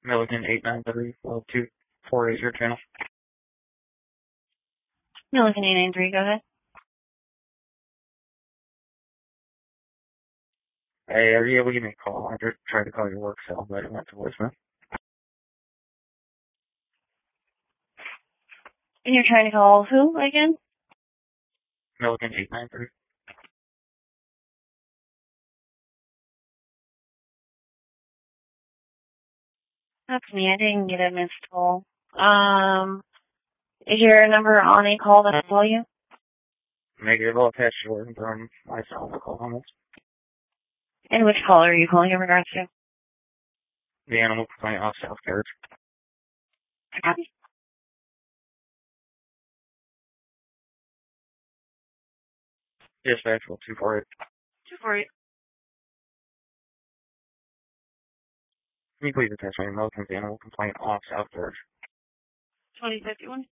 Milligan 893, 248 your channel. Milligan 893, go ahead. Hey, are you able to give me a call? I just tried to call your work cell, but it went to voicemail. And you're trying to call who again? Milligan 893. That's me. I didn't get a missed call. Is your number on a call that I call you? Negative, I'll attach Jordan from myself to call on this. And which call are you calling in regards to? The animal complaint off South Carriage. Copy. Dispatch 248. 248. Can you please attach my Milligan's animal complaint off South Carriage? 2051.